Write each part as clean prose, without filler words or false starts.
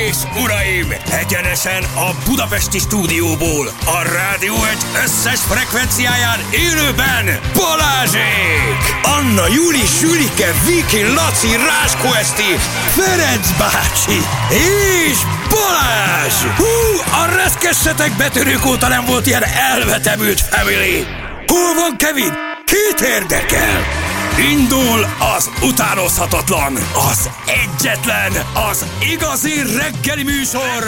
és uraim, egyenesen a budapesti stúdióból, a Rádió Egy összes frekvenciáján élőben Balázsék! Anna, Júli, Zsülike, Viki, Laci, Ráskó Eszti, Ferenc bácsi és Balázs! Hú, a reszkessetek betörők óta nem volt ilyen elvetemült family! Hol van Kevin? Kit érdekel? Indul az utánozhatatlan, az egyetlen, az igazi reggeli műsor,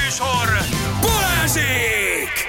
Balázsék!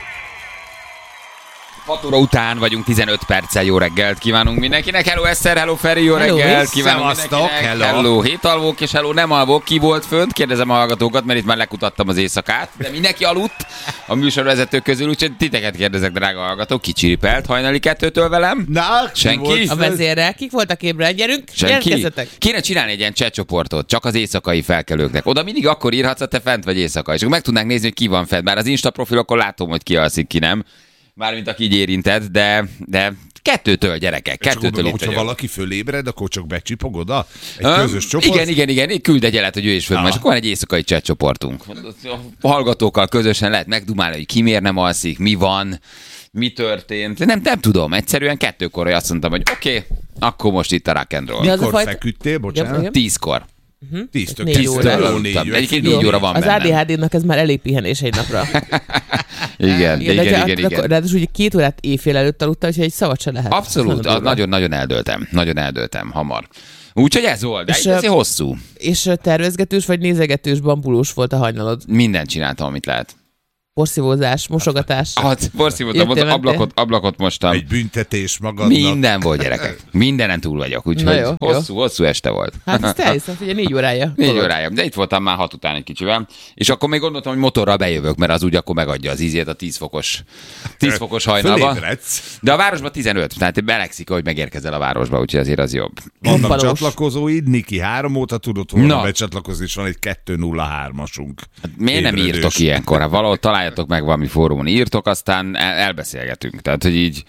6 óra után vagyunk, 15 perccel. Jó reggelt kívánunk mindenkinek. Hello Eszter, hello Feri, jó reggelt kívánunk mindenkinek. Hello hétalvók és hello nem alvók. Ki volt fönt? Kérdezem a hallgatókat, mert itt már lekutattam az éjszakát. De mindenki aludt a műsorvezetők közül, úgyhogy titeket kérdezek, drága hallgatók. Ki csiripelt hajnali 2-től velem? Na, senki? A vezérrel. Kik voltak ébren? Gyerünk, jelentkezzetek. Kéne csinálni egy ilyen chatcsoportot, csak az éjszakai felkelőknek. Oda mindig akkor írhatsz, ha te fent vagy éjszaka. És akkor meg tudnánk nézni, hogy ki van fent. Bár az Insta profilokon látom, hogy ki alszik, ki nem. Mármint aki így érintett, de 2-től gyerekek, 2-től itt hogyha vagyok. valaki fölébred, akkor csak becsipog oda? Egy közös csoport? Igen, küld egy jelet, hogy ő is föl. És akkor van egy éjszakai chat csoportunk. A hallgatókkal közösen lehet megdumálni, hogy ki miért nem alszik, mi van, mi történt. Nem tudom, egyszerűen 2-kor azt mondtam, hogy oké, akkor most itt a rock and roll. Mikor feküdtél, bocsánat? 10-kor. 4 óra. Egyébként 4 óra van az bennem. ADHD-nak ez már elég pihenés egy napra. Igen. Ráadásul ugye 2 órát éjfél előtt aludtam, úgyhogy egy szavat se lehet. Abszolút, nagyon eldőltem hamar. Úgyhogy ez volt, de ez hosszú. És tervezgetős vagy nézegetős, bambulós volt a hajnalod? Mindent csináltam, amit lehet. Porszívózás, mosogatás. Porszívóztam, ablakot mostam. Egy büntetés magadnak. Minden volt, gyerekek. Mindenen túl vagyok, úgyhogy hosszú este volt. Hát ezt elhiszem, hogy 4 órája. 4 órája, de itt voltam már 6 után egy kicsivel. És akkor még gondoltam, hogy motorral bejövök, mert az úgy akkor megadja az ízét a 10 fokos hajnalban. De a városban 15, tehát belegszik, hogy megérkezel a városba, úgyhogy azért az jobb. Vannak csatlakozóid, Niki 3 óta tudott volna becsatlakozni, és van egy 203-asunk. Hát miért nem írtok ilyenkor? Hát valahol találjatok meg valami fórumon, írtok, aztán elbeszélgetünk. Tehát, hogy így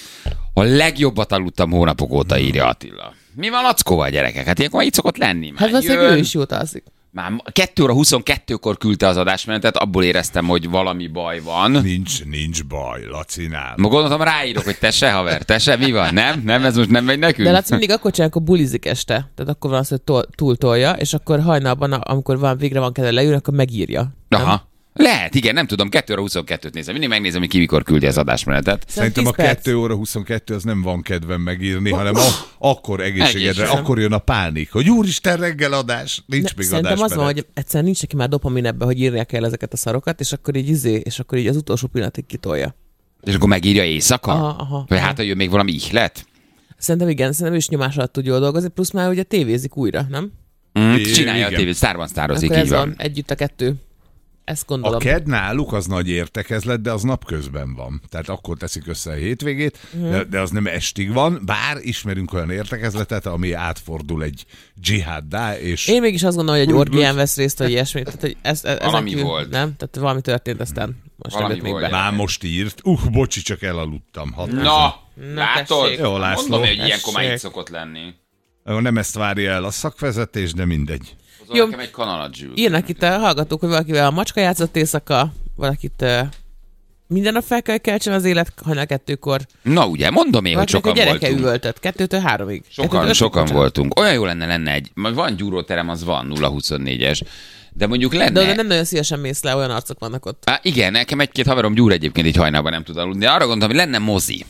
a legjobbat aludtam hónapok óta, írja Attila. Mi van Lackóval, gyerekek? Hát ilyenkor így szokott lenni. Már hát valószínűleg ő is jót alszik. Már 2 óra 22-kor küldte az adásmenetet, abból éreztem, hogy valami baj van. Nincs baj, Lacinál. Ma gondoltam, ráírok, hogy te se, haver, te se, mi van? Nem, ez most nem megy nekünk? De Laci mindig akkor csinál, akkor bulizik este. Tehát akkor van az, hogy túltolja, és akkor hajnalban, amikor végre van kedve leülni, akkor megírja. Aha. Nem? Lehet, igen, nem tudom, 2 óra 22-t nézem. Mindig megnézem, hogy ki mikor küldi az adásmenetet. Szerintem a 2 óra 22 az nem van kedvem megírni, hanem akkor egészségedre, akkor jön a pánik, hogy úristen reggeladás, nincs még adásmenet. Szerintem az van, hogy egyszerűen nincs neki már dopamin ebbe, hogy írnia kell ezeket a szarokat, és akkor így az utolsó pillanatig kitolja. És akkor megírja éjszaka? Aha. Vagy hát, hogy jön még valami ihlet? Szerintem igen, ő is nyomás alatt tud jól dolgozni, plusz már ugye tévézik újra, nem? Csinálja a tévét, sztározik, akkor így van. Van. Együtt a 2. Ezt gondolom. A KED náluk az nagy értekezlet, de az napközben van. Tehát akkor teszik össze a hétvégét, de az nem estig van, bár ismerünk olyan értekezletet, ami átfordul egy dzsihaddá, és... Én mégis azt gondolom, hogy egy orgián vesz részt, vagy ilyesmi. Tehát, hogy valami volt. Nem? Tehát valami történt, aztán most valami még be. Már most írt. Bocsi, csak elaludtam. Na, látod? Jó, László. Mondom, hogy ilyenkor már így szokott lenni. Nem ezt várja el a szakvezetés, de mindegy. Jó, nekem egy kanalat zsűlt. Írnak itt a hallgatók, hogy valakivel a macska játszott éjszaka, valakit minden nap fel kell keltsen az élet hajnal 2-kor. Na ugye, mondom én, hogy sokan voltunk. Gyereke üvöltött, 2-től 3-ig. Sokan voltunk. Olyan jó lenne egy, van gyúróterem, az van, 0-24-es. De mondjuk lenne... De oda nem nagyon szívesen mész le, olyan arcok vannak ott. Igen, nekem 1-2 haverom gyúr egyébként így hajnalban nem tud aludni. De arra gondoltam, hogy lenne mozi.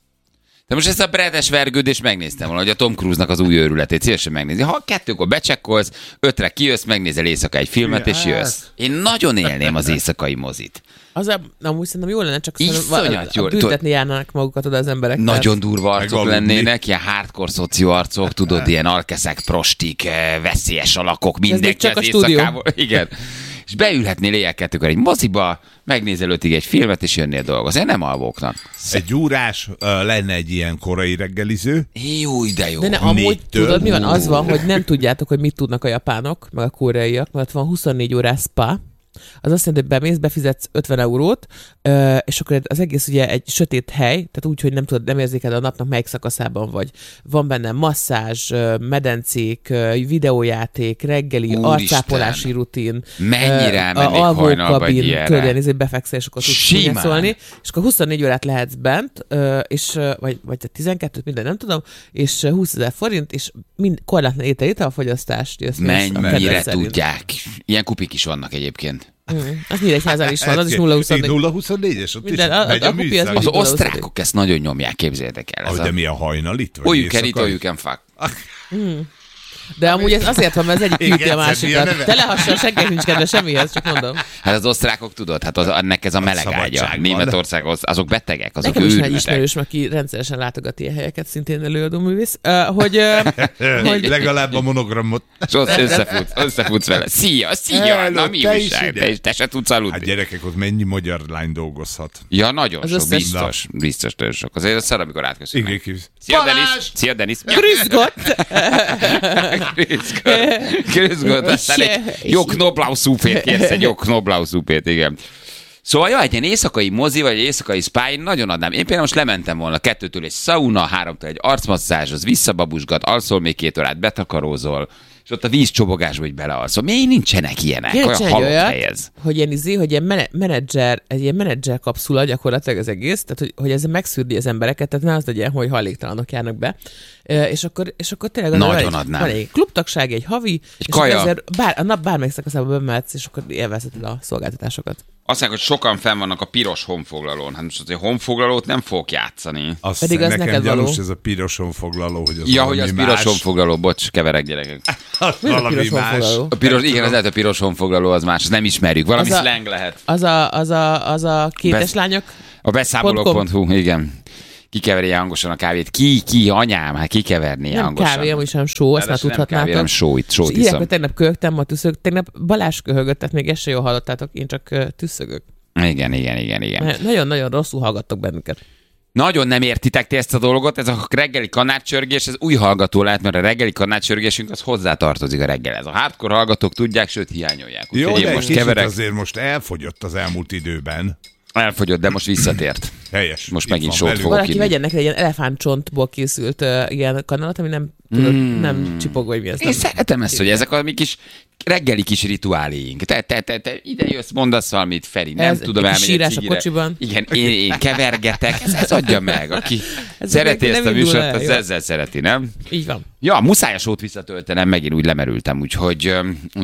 De most ezt a bredes vergődést megnéztem volna, hogy a Tom Cruise-nak az új őrületét szívesen megnézi. Ha 2-kor becsekkolsz, 5-re kijössz, megnézel éjszaka egy filmet, és jössz. Én nagyon élném az éjszakai mozit. Amúgy szerintem jó lenne, csak büntetni járnának magukat oda az emberek. Nagyon durva arcok lennének, ilyen hardcore szocióarcok, tudod, ilyen alkeszek, prostik, veszélyes alakok, mindenki az éjszakából. Igen. És beülhetnél éjjel 2-kor egy moziba, megnézel 5-ig egy filmet, és jönnél dolgozni. Én nem alvóknak. Egy gyúrás lenne egy ilyen korai reggeliző. Jó, de jó. De ne, amúgy tudod, mi van? Az van, hogy nem tudjátok, hogy mit tudnak a japánok, meg a koreaiak, mert van 24 órás spa, az azt jelenti, hogy bemész, befizetsz 50 eurót, és akkor az egész ugye egy sötét hely, tehát úgy, hogy nem érzékeled a napnak melyik szakaszában vagy. Van benne masszázs, medencék, videójáték, reggeli, arcápolási rutin. Mennyire elmennék hajnalba egy ilyenre? Tudja, befekszel, és akkor tudsz szólni. És akkor 24 órát lehetsz bent, és, vagy 12, minden nem tudom, és 20 000 forint, és korlátlan étel-italfogyasztást. Mennyire tudják. Ilyen kupik is vannak egyébként. Az Nyíregyházán is van, az is 0-24-es, ott minden, is megy a műszak. Az osztrákok ezt nagyon nyomják, képzeljétek el. De mi a hajnalit? All you can eat, all you can fuck. De amúgy ez azért van, mert az egyik hűti a másikat. Telehasson, senkinek nincs kedve semmihez, csak mondom. Hát az osztrákok tudod, hát ennek ez a meleg ágya. Németország, azok betegek, azok nekem őrültek. Nekem is egy ismerős, aki rendszeresen látogat ilyen helyeket, szintén előadó művész, hogy legalább a monogramot. És összefutsz vele. Szia, na mi újság? Te se tudsz aludni. Hát gyerekek, ott mennyi magyar lány dolgozhat? Ja, nagyon sok, biztos nagyon sok. Azért azt szar, amikor átköszönnek. Szia, Denis. Grüßgott, aztán egy jó knoblauchszúpét kérsz, egy jó knoblauchszúpét, igen. Szóval jó, egy ilyen éjszakai mozi, vagy egy éjszakai spáin nagyon adnám. Én például most lementem volna 2-től egy sauna, 3-től egy arcmasszázs, az visszababusgat, alszol még 2 órát, betakarózol, és ott a vízcsobogásba így belealszol. Miért nincsenek ilyenek? Olyan halott hely ez. Hogy ilyen menedzser, egy ilyen menedzser kapszula gyakorlatilag az egész, tehát hogy ez megszűrdi az embereket, tehát ne az legyen, hogy hajléktalanok járnak be. És akkor tényleg van egy klubtagság, egy havi, és kaja. A nap bármelyik szakaszába bemehetsz, és akkor élvezheted a szolgáltatásokat. Azt mondják, hogy sokan fenn vannak a piros honfoglalón. Hát most azért honfoglalót nem fogok játszani. Pedig az nekem neked gyanús való. ez a piros honfoglaló, hogy az ja, hogy az piros honfoglaló, bocs, keverek gyerekek. Valami más. Igen, az lehet a piros honfoglaló, az más, nem ismerjük. Valami slang lehet. Az a kétes lányok? A beszámolók.hu, igen. Kikeveri hangosan a kávét. Ki, anyám, hát kikeverni nem hangosan. Nem kávé, amúgy sem só, azt már tudhatnátok. Nem kávé, nem sót iszom. Hírják, hogy tegnap köhögtem, ma tüsszögök. Tegnap Balázs köhögött, tehát még ezt se jól hallottátok, én csak tüsszögök. Igen. Nagyon-nagyon rosszul hallgattok bennünket. Nagyon nem értitek ti ezt a dolgot, ez a reggeli kanálcsörgés, ez új hallgató lehet, mert a reggeli kanálcsörgésünk az hozzátartozik a reggelhez. A hardcore hallgatók tudják, sőt hiányolják. Jó, de most keverek. Azért most elfogyott az elmúlt időben. Elfogyott, de most visszatért. Helyes. Most megint sót fogok valaki vegyen neki egy ilyen elefántcsontból készült ilyen kanalat, ami nem tudod, nem csipog, vagy mi ez. Én szeretem ezt, hogy ezek a mi kis reggeli kis rituáléink. Te ide jössz, mondasz valamit, Feri, nem tudom elmenni sírás a kocsiban. Igen, én kevergetek, ez adja meg. Aki szereti ezt a műsort, az ezzel szereti, nem? Így van. Ja, muszáj a sót visszatöltenem, megint úgy lemerültem, úgyhogy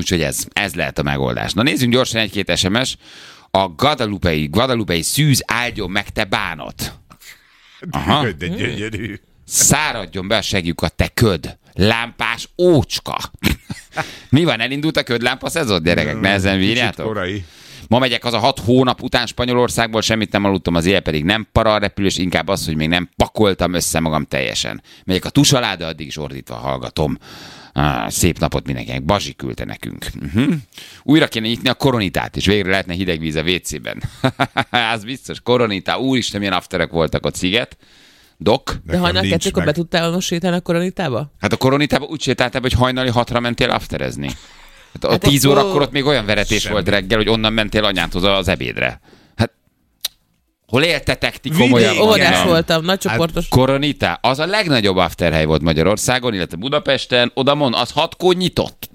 ez lehet a megoldás. Na nézzünk gyorsan egy-két SMS. A Guadalupe-i szűz áldjon meg te bánat. Aha. De gyönyörű. Száradjon be a segjükat, te köd. Lámpás ócska. Mi van, elindult a ködlámpa szezon, gyerekek? Nehezen bírjátok? Ma megyek az a 6 hónap után Spanyolországból, semmit nem aludtam, az éjjel pedig nem para a repülés, inkább az, hogy még nem pakoltam össze magam teljesen. Megyek a tusalá, de addig is ordítva hallgatom. Szép napot mindenkinek. Bazsi küldte nekünk. Újra kéne nyitni a koronitát, és végre lehetne hideg víz a WC-ben. Az biztos. Koronita. Úristen, milyen afterek voltak ott, Sziget. Dok. De hajnal 2-kor be tudtál most sétálni a koronitába? Hát a koronitába úgy sétáltál, hogy hajnali 6-ra mentél afterezni. Hát a 10 órakor ott még olyan veretés volt reggel, hogy onnan mentél anyádhoz az ebédre. Hát hol éltetek ti komolyan? Óvodás voltam, nagycsoportos. Hát, Koronita, az a legnagyobb afterhely volt Magyarországon, illetve Budapesten, odamon, az 6-kor nyitott.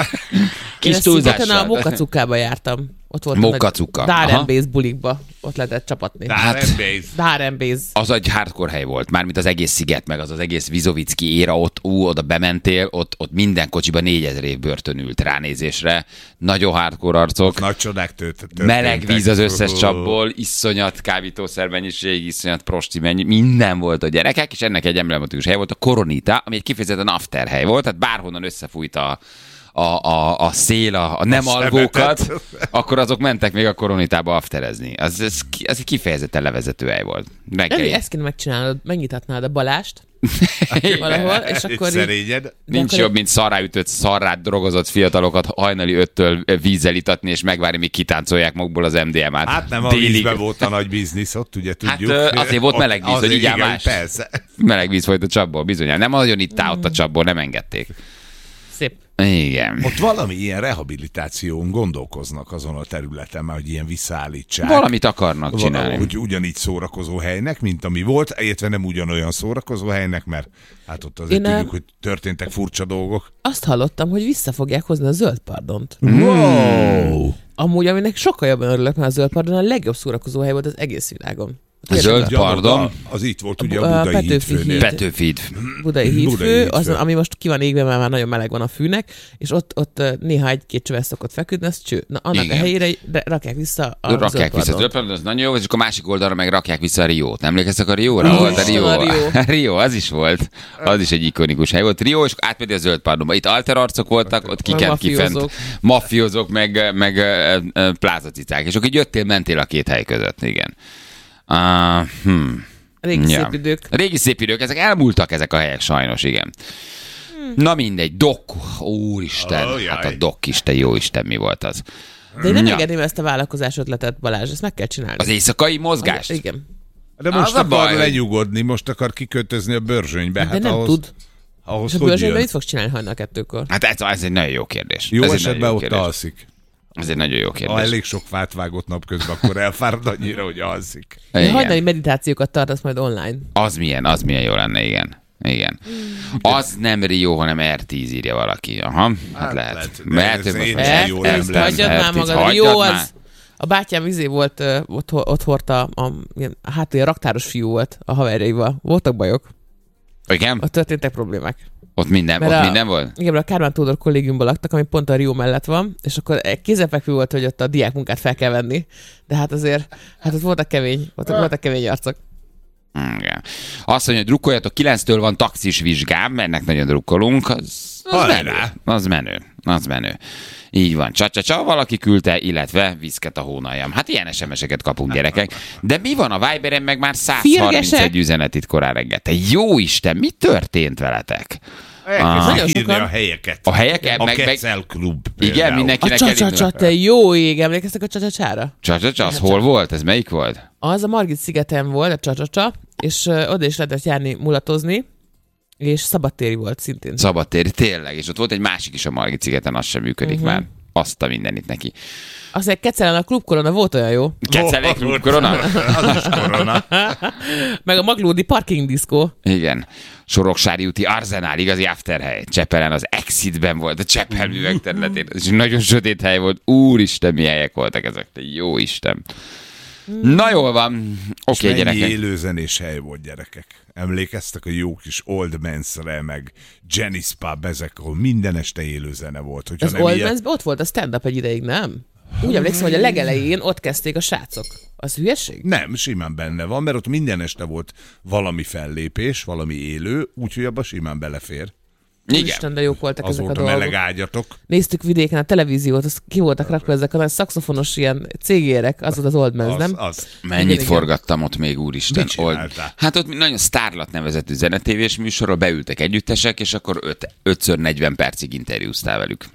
Kis túlzással. Én a Mokacukába jártam. Ott volt Mokacuka. Dárembész bulikba. Ott lehetett csapatni. Dárembész. Az egy hardcore hely volt. Mármint az egész sziget, meg az egész Vizovicki éra, oda bementél, ott minden kocsiba 4000 év börtön ült ránézésre. Nagyon hardcore arcok. Nagy csodák történtek. Meleg víz az összes csapból, iszonyat kábítószer mennyiség, iszonyat prosti minden volt a gyerekek, és ennek egy emblematikus hely volt a Koronita, ami egy kifejezetten after hely volt, tehát bárhonnan összefújt a szél, a nem alvókat, akkor azok mentek még a Koronitába afterezni. Ez egy kifejezetten levezető hely volt. Ezt kéne megcsinálnod, megnyitatnád a Balást valahol, és akkor nincs jobb, mint szarrá ütött, szarrát drogozott fiatalokat hajnali 5-től vízzel itatni, és megvárni, míg kitáncolják magukból az MDMA-t. Hát nem a vízben volt a nagy biznisz, ott ugye tudjuk. Hát azért volt meleg víz, hogy így más. Persze. Meleg víz folyt a csapból, bizonyán. Nem nagyon ittál ott a csapból, nem engedték. Szép. Igen. Ott valami ilyen rehabilitáción gondolkoznak azon a területen, hogy ilyen visszaállítsák. Valamit akarnak csinálni. Hogy ugyanígy szórakozó helynek, mint ami volt, illetve nem ugyanolyan szórakozó helynek, mert hát ott azért tudjuk, hogy történtek furcsa dolgok. Azt hallottam, hogy vissza fogják hozni a zöld pardont. Wow! Amúgy, aminek sokkal jobban örülök, mert a zöld pardon a legjobb szórakozó hely volt az egész világon. A zöld pardon. Az itt volt ugye a Budai hídfőnél. Petőfi híd. Budai hídfő, ami most ki van égve, mert már nagyon meleg van a fűnek, és ott néha egy-két csöves szokott feküdni, az cső. Na, annak a helyére rakják vissza a zöld pardon, az nagyon jó, és akkor a másik oldalra meg rakják vissza a Riót. Emlékeztek a Rióra? Volt a Rio, az is volt. Az is egy ikonikus hely volt. Rio, és átmegy a zöld pardonba. Itt alterarcok voltak, ott kikent kifent. Mafiózók, meg plázacicák. És akkor így jöttél, mentél a két hely között, igen. Régi szép idők. Régi szép idők, ezek elmúltak ezek a helyek sajnos, igen. Na mindegy, Dok, úristen, hát a Dok Isten, jó Isten, mi volt az? De én nem engedném ezt a vállalkozás ötletet, Balázs, ezt meg kell csinálni. Az éjszakai mozgást? Igen. De most akar lenyugodni, most akar kikötözni a Börzsönybe. De nem tud. És a Börzsönyben mit fog csinálni hajnal 2-kor? Hát ez egy nagyon jó kérdés. Jó esetben ott alszik. Ez egy nagyon jó kérdés. Ha elég sok fát vágott napközben, akkor elfárad annyira, hogy alszik. Hajnali meditációkat tartasz majd online. Az milyen jó lenne, igen. Az nem Rio, hanem R10 írja valaki. Aha, hát lehet. Mert R10, hagyjad már magad. Jó, az... A bátyám volt, ott hordta, hát a raktáros fiú volt a haverjaival. Voltak bajok. Igen? Ott történtek problémák. Ott minden volt? Igen, mert a Kármán Tódor kollégiumban laktak, ami pont a Rio mellett van, és akkor kézenfekvő volt, hogy ott a diákmunkát fel kell venni, de hát azért, ott voltak kemény arcok. Igen. Azt mondja, hogy drukkoljatok, 9-től van taxis vizsgám, ennek nagyon drukkolunk, az menő. Így van, csa-csa-csa, valaki küldte, illetve viszket a hónaljam. Hát ilyen SMS-eket kapunk, gyerekek. De mi van a Viberen, meg már 131 üzenet itt korán reggel. Te jó Isten, mi történt veletek? Írni a helyeket. A helyeket? A Kecel Klub. Igen, mindenkinek elindul. A csa-csa-csa, te jó ég, emlékeztek a csa-csa-csára? Csa-csa-csa, az hol volt? Ez melyik volt? Az a Margit szigeten volt, a csa-csa-csa, és oda is lehetett járni mulatozni, és szabadtéri volt szintén. Szabadtéri, tényleg, és ott volt egy másik is a Margit szigeten, az sem működik már. Azt a mindenit neki. Azért Kecelen a Klub Korona volt olyan jó. Kecelen Klub Korona? Az is korona. Meg a Maglódi parking diszkó. Igen. Soroksári úti Arzenál, igazi afterhely. Csepelen az Exitben volt, a Csepel művegterületén. Ez nagyon sötét hely volt. Úristen, mi helyek voltak ezek. Jó Isten. Na jól van. Oké, gyerekek. Mennyi élőzenés hely volt, gyerekek. Emlékeztek a jó kis Old Man's-re, meg Jenny's Pub, ezek, ahol minden este élőzene volt. Az Old Man's ott volt a stand-up egy ideig, nem? Úgy emlékszem, hogy a legelején ott kezdték a srácok. Az hülyeség? Nem, simán benne van, mert ott minden este volt valami fellépés, valami élő, úgyhogy abba simán belefér. Igen. Isten, de jók voltak az ezek volt a dolgok. meleg ágyatok. Néztük vidéken a televíziót, az ki voltak rakva ezek a nagy szaxofonos ilyen cégérek, az volt az Old Man's, nem? Mennyit igen, forgattam ott még, úristen. Hát ott nagyon Starlat nevezetű zenetévés műsorra beültek együttesek, és akkor 5x40 percig interjúztál velük.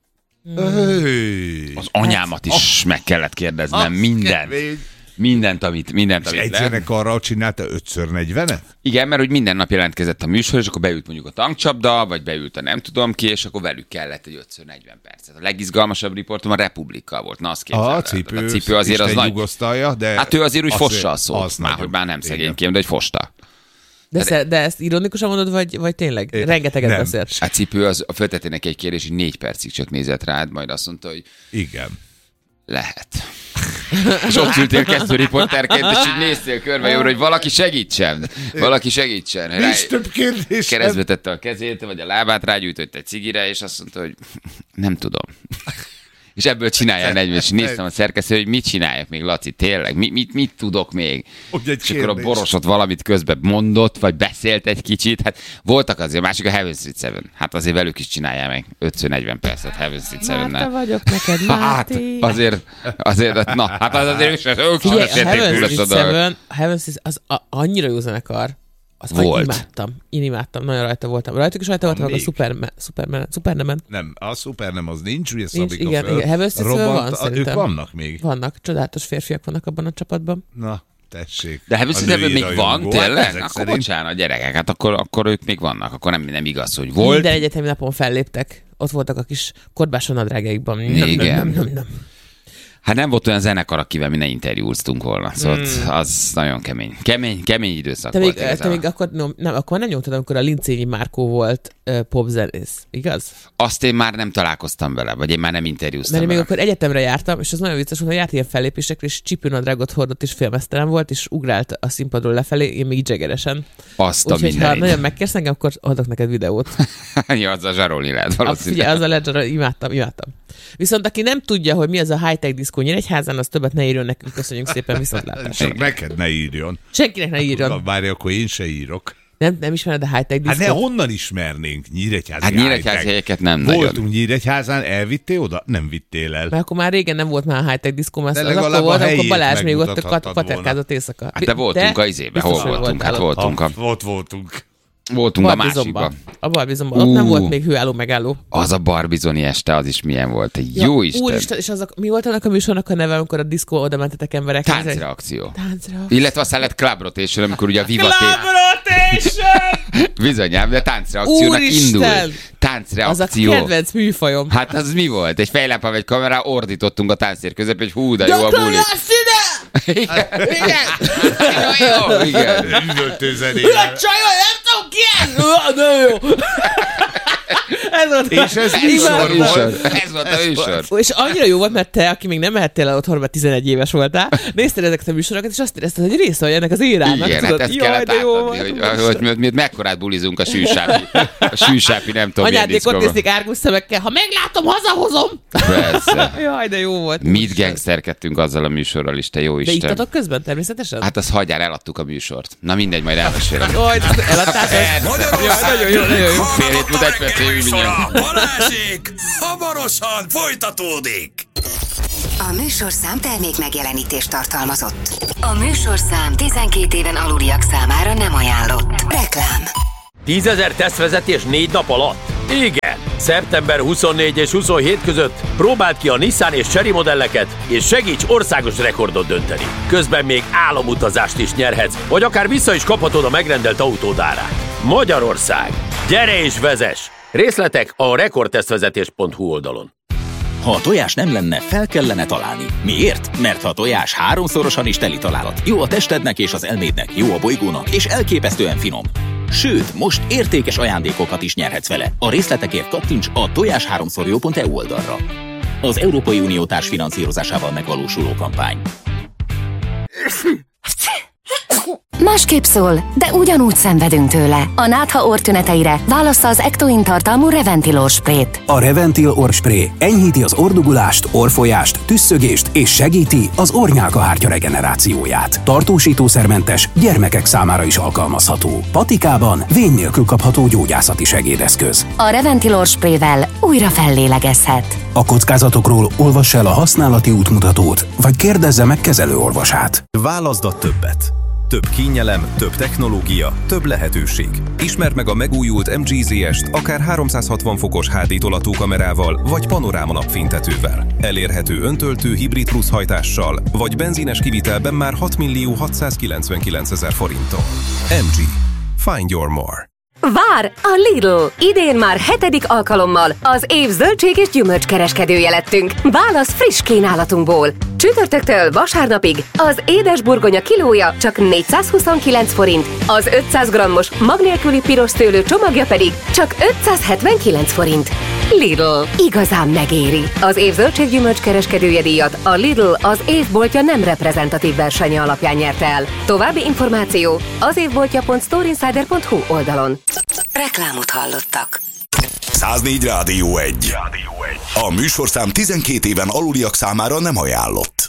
Az anyámat is meg kellett kérdeznem, mindent, amit egy zenekarral csinálta 5x40-et? Igen, mert hogy minden nap jelentkezett a műsor, és akkor beült mondjuk a tankcsapda, vagy beült a nem tudom ki, és akkor velük kellett egy 5x40 percet. A legizgalmasabb riportom a Republikkal volt. Na, azt képzeled. A cipő azért az nagy. De hát ő azért úgy fossa a szót. Hogy már nem szegényként, de hogy fosta. De ezt ironikusan mondod, vagy tényleg? Rengeteget beszélt. A cipő az föltette neki egy kérdés, hogy 4 percig csak nézett rád, majd azt mondta, hogy igen. Lehet. És ott ültél kezdőriporterként, és így néztél körbe jobbra, hogy valaki segítsen. Nincs több kérdés. Keresztbe tette a kezét, vagy a lábát, rágyújtott egy cigire, és azt mondta, hogy nem tudom. És ebből csináljál 40, és néztem a szerkesztő, hogy mit csináljak még, Laci, tényleg, mit tudok még? És akkor a Borosot valamit közben mondott, vagy beszélt egy kicsit, hát voltak azért, másik a Heaven Street 7, hát azért velük is csináljál meg 5x40 percet Heaven Street 7-nel. Márta vagyok neked, Máté. Hát azért, na, hát az azért ők sem a Heaven Street az annyira jó zenekar. Azt volt. Én imádtam, nagyon rajta voltam. Rajtuk is rajta voltam, meg a Supernemen. Nem, a Supernem az nincs, ugye Szabika igen, föl. Igen, van szerintem. Ők vannak még. Vannak, csodálatos férfiak vannak abban a csapatban. Na, tessék. De Heaven még van, tényleg? Akkor bocsánat, gyerekek, hát akkor ők még vannak, akkor nem igaz, hogy volt. Minden egyetemi napon felléptek. ott voltak a kis korbáson nadrágjaikban. Igen. Hát nem volt olyan zenekar, akivel mi ne interjúztunk volna. Szóval az nagyon kemény időszak volt. Te még akkor nem nyomtad, amikor a Lincényi Márkó volt popzenész, igaz? Azt én már nem találkoztam vele, vagy én már nem interjúztam vele. Mert még akkor egyetemre jártam, és az nagyon vicces, hogy járt ilyen fellépésekre, és csipőnadrágot hordott, és félmeztelen volt, és ugrált a színpadról lefelé, én még dzsegeresen. Úgyhogy ha nagyon megkérsz engem, akkor adok neked videót. Ja, azzal zsarolni lehet valószínűleg. Ugye, azzal lehet zsarolni, imádtam. Viszont aki nem tudja, hogy mi az a high-tech diszkó Nyíregyházán, az többet ne írjon nekünk, köszönjük szépen, viszontlátásra. Csak neked ne írjon. Senkinek ne írjon. Várj, akkor én se írok. Nem ismered a high-tech diszkót? Hát ne, honnan ismernénk Nyíregyházi Hát Nyíregyházi helyeket nem nagyon. Voltunk Nyíregyházán, elvittél oda? Nem vittél el. Mert akkor már régen nem volt már high-tech diszkó, mert az akkor volt, amikor Balázs még ott paterkázott éjszaka. Hát de voltunk a izébe, hol voltunk? Hát voltunk. Ott voltunk. Voltunk a másikban. A Barbizonban. Ott nem volt még hőálló megálló. Az a Barbizoni este, az is milyen volt. Jó Isten. Úristen, és mi volt annak a műsornak a neve, amikor a diszkó oda mentetek emberek? Táncreakció. Illetve aztán lett Club Rotation, amikor ugye a Vivaté... Club Rotation! Bizonyám, de táncreakciónak indul. Táncreakció. Az a kedvenc műfajom. Hát az mi volt? Egy fejlámpa vagy kamera, ordítottunk a tánctér közepén, hogy hú, de jó a buli. Igen. Üvöltő zenével. Csajol, nem tudom ki ez! De jó! És ez műsor volt. Ez volt a műsor. És annyira jó volt, mert te, aki még nem mehettél el otthon, mert 11 éves voltál, nézted ezeket a műsorokat, és azt érezted, hogy része vagy ennek az érának. Igen, hát ezt kellett átadni, hogy mi mekkorát bulizunk a sűsápi, nem tudom milyen diszkóban. Anyádék ott nézték árgus szemekkel, ha meglátom, hazahozom! Persze. Jaj, de jó volt. Mit gangsterkedtünk azzal a műsorral is, te jó Isten. De ittatok közben természetesen? Hát az hagyjál, eladtuk a műsort. Na mindegy, majd elmesélem. Eladtátok? Nagyon jó. Fél hét múlt egy perc, Balázsék hamarosan folytatódik. A műsorszám termék megjelenítést tartalmazott. A műsorszám 12 éven aluliak számára nem ajánlott. Reklám. 10 000 tesztvezetés 4 nap alatt? Igen! Szeptember 24 és 27 között próbáld ki a Nissan és Chery modelleket, és segíts országos rekordot dönteni. Közben még álomutazást is nyerhetsz, vagy akár vissza is kaphatod a megrendelt autód árát. Magyarország! Gyere és vezess! Részletek a rekordtesztvezetés.hu oldalon. Ha a tojás nem lenne, fel kellene találni. Miért? Mert a tojás 3-szorosan is teli találat. Jó a testednek és az elmédnek, jó a bolygónak, és elképesztően finom. Sőt, most értékes ajándékokat is nyerhetsz vele. A részletekért kattints a tojás3szorjó.eu oldalra. Az Európai Unió társfinanszírozásával megvalósuló kampány. Másképp szól, de ugyanúgy szenvedünk tőle. A nátha orrtüneteire válassza az Ectoin tartalmú Reventil orrsprét. A Reventil orrspray enyhíti az orrdugulást, orrfolyást, tüsszögést és segíti az orrnyálkahártya regenerációját. Tartósítószermentes, gyermekek számára is alkalmazható. Patikában vény nélkül kapható gyógyászati segédeszköz. A Reventil orrsprével újra fellélegezhet. A kockázatokról olvassa el a használati útmutatót, vagy kérdezze meg kezelőorvosát. Válaszd a többet. Több kényelem, több technológia, több lehetőség. Ismerd meg a megújult MG ZS-t akár 360 fokos HD tolatókamerával vagy panoráma napfénytetővel. Elérhető öntöltő hibrid plusz hajtással, vagy benzines kivitelben már 6 699 000 forinttal. MG. Find your more. Vár! A Lidl! Idén már 7. alkalommal az év zöldség és gyümölcskereskedője lettünk. Válasz friss kínálatunkból. Csütörtöktől vasárnapig az édes burgonya kilója csak 429 forint, az 500 grammos mag nélküli piros szőlő csomagja pedig csak 579 forint. Lidl. Igazán megéri. Az év zöldséggyümölcskereskedője díjat a Lidl az évboltja nem reprezentatív versenye alapján nyerte el. További információ az évboltja.storeinsider.hu oldalon. Reklámot hallottak. 104 Rádió 1. A műsorszám 12 éven aluliak számára nem ajánlott.